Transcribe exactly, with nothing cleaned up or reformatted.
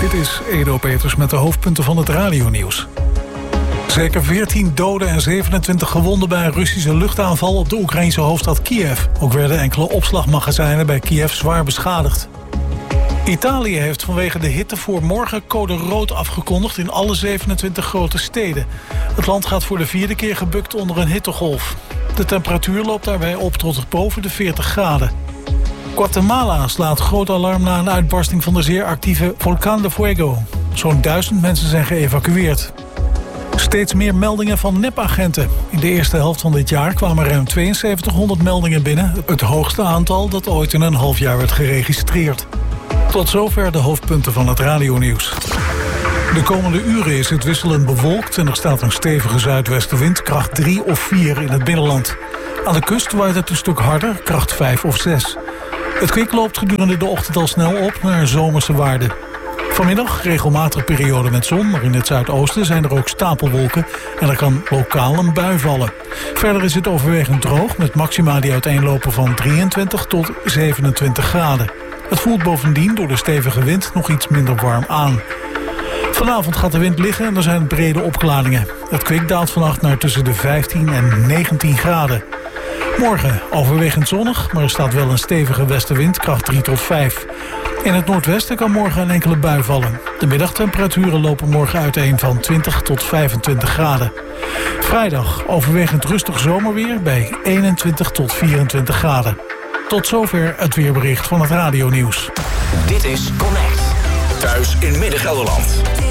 Dit is Edo Peters met de hoofdpunten van het radionieuws. Zeker veertien doden en zevenentwintig gewonden bij een Russische luchtaanval op de Oekraïnse hoofdstad Kiev. Ook werden enkele opslagmagazijnen bij Kiev zwaar beschadigd. Italië heeft vanwege de hitte voor morgen code rood afgekondigd in alle zevenentwintig grote steden. Het land gaat voor de vierde keer gebukt onder een hittegolf. De temperatuur loopt daarbij op tot boven de veertig graden. Guatemala slaat groot alarm na een uitbarsting van de zeer actieve Volcán de Fuego. Zo'n duizend mensen zijn geëvacueerd. Steeds meer meldingen van nepagenten. In de eerste helft van dit jaar kwamen ruim tweeënzeventighonderd meldingen binnen. Het hoogste aantal dat ooit in een half jaar werd geregistreerd. Tot zover de hoofdpunten van het radionieuws. De komende uren is het wisselend bewolkt en er staat een stevige zuidwestenwind, kracht drie of vier in het binnenland. Aan de kust waait het een stuk harder, kracht vijf of zes. Het kwik loopt gedurende de ochtend al snel op naar zomerse waarden. Vanmiddag regelmatig periode met zon, maar in het zuidoosten zijn er ook stapelwolken en er kan lokaal een bui vallen. Verder is het overwegend droog met maxima die uiteenlopen van drieëntwintig tot zevenentwintig graden. Het voelt bovendien door de stevige wind nog iets minder warm aan. Vanavond gaat de wind liggen en er zijn brede opklaringen. Het kwik daalt vannacht naar tussen de vijftien en negentien graden. Morgen overwegend zonnig, maar er staat wel een stevige westenwind, kracht drie tot vijf. In het noordwesten kan morgen een enkele bui vallen. De middagtemperaturen lopen morgen uiteen van twintig tot vijfentwintig graden. Vrijdag overwegend rustig zomerweer bij eenentwintig tot vierentwintig graden. Tot zover het weerbericht van het radionieuws. Dit is Connect. Thuis in Midden-Gelderland.